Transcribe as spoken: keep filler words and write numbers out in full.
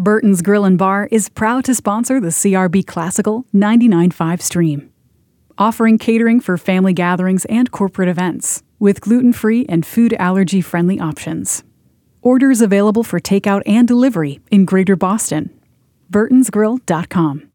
Burton's Grill and Bar is proud to sponsor the C R B Classical ninety-nine point five stream, offering catering for family gatherings and corporate events, with gluten-free and food allergy-friendly options. Orders available for takeout and delivery in Greater Boston. burtons grill dot com.